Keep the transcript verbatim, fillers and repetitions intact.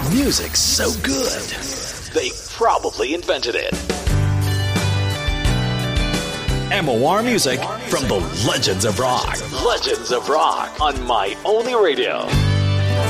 Music so good, they probably invented it. M O R Music from the Legends of Rock. Legends of Rock on My Only Radio.